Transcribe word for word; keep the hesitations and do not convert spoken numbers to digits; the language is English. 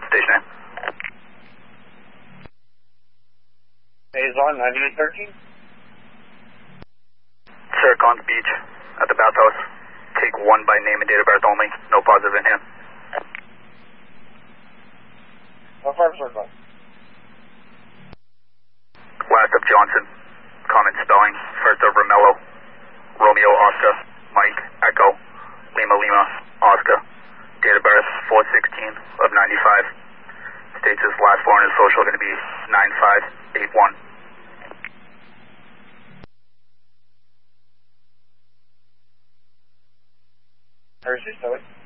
Station A. Phase one, ninety-eight thirteen. Sir, Gons Beach, at the bathhouse. Take one by name and date of birth only. No positive in hand. What farm circle? Last of Johnson. Common spelling. First of Romello. Romeo Oscar. Mike Echo. Lima Lima Oscar. Date of birth four sixteen of ninety-five. States his last four in his social going to be nine five eight one. Where is he, Stoic?